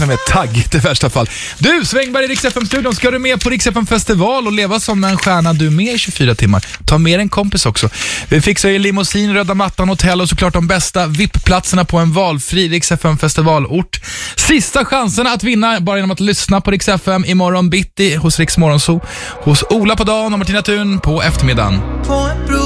till och med taggigt i värsta fall. Du, Svängberg i Rix FM-studion. Ska du med på Rix FM-festival och leva som en stjärna du med i 24 timmar? Ta med en kompis också. Vi fixar ju limousin, röda mattan, hotell och såklart de bästa VIP-platserna på en valfri Rix FM-festivalort. Sista chansen att vinna bara genom att lyssna på Rix FM imorgon bitti hos Rix Morgonzoo. Hos Ola på dagen och Martina Thun på eftermiddagen.